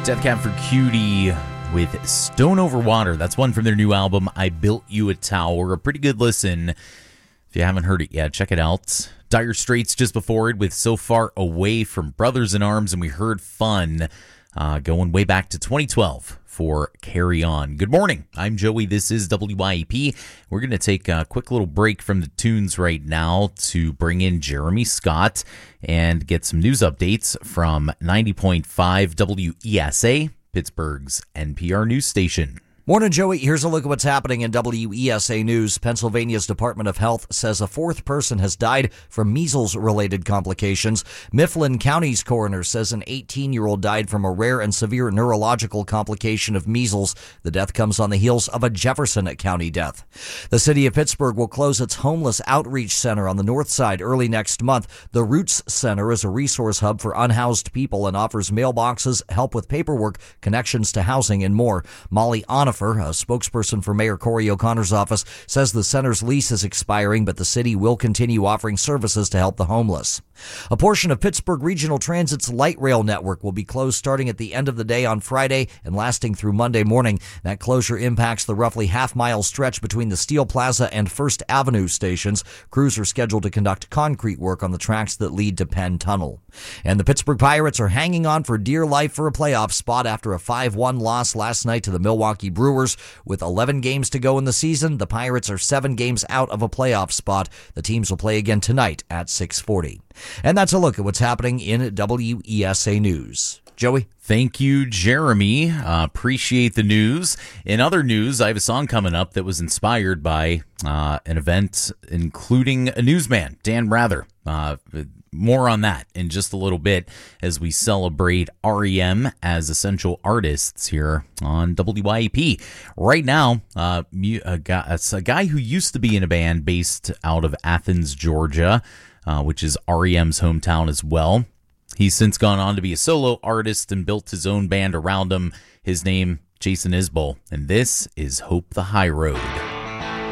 Death Cab for Cutie with Stone Over Water. That's one from their new album, I Built You a Tower. A pretty good listen. If you haven't heard it yet, check it out. Dire Straits just before it with So Far Away from Brothers in Arms, and we heard Fun going way back to 2012 for Carry On. Good morning. I'm Joey. This is WYEP. We're going to take a quick little break from the tunes right now to bring in Jeremy Scott and get some news updates from 90.5 WESA, Pittsburgh's NPR news station. Morning, Joey. Here's a look at what's happening in WESA News. Pennsylvania's Department of Health says a fourth person has died from measles-related complications. Mifflin County's coroner says an 18-year-old died from a rare and severe neurological complication of measles. The death comes on the heels of a Jefferson County death. The city of Pittsburgh will close its homeless outreach center on the north side early next month. The Roots Center is a resource hub for unhoused people and offers mailboxes, help with paperwork, connections to housing, and more. Molly Onifer, a spokesperson for Mayor Corey O'Connor's office, says the center's lease is expiring, but the city will continue offering services to help the homeless. A portion of Pittsburgh Regional Transit's light rail network will be closed starting at the end of the day on Friday and lasting through Monday morning. That closure impacts the roughly half-mile stretch between the Steel Plaza and First Avenue stations. Crews are scheduled to conduct concrete work on the tracks that lead to Penn Tunnel. And the Pittsburgh Pirates are hanging on for dear life for a playoff spot after a 5-1 loss last night to the Milwaukee Brewers. With 11 games to go in the season, the Pirates are 7 games out of a playoff spot. The teams will play again tonight at 6:40. And that's a look at what's happening in WESA News. Joey? Thank you, Jeremy. Appreciate the news. In other news, I have a song coming up that was inspired by an event including a newsman, Dan Rather. More on that in just a little bit as we celebrate REM as essential artists here on WYEP. Right now, it's a guy who used to be in a band based out of Athens, Georgia, which is REM's hometown as well. He's since gone on to be a solo artist and built his own band around him. His name, Jason Isbell, and this is Hope the High Road.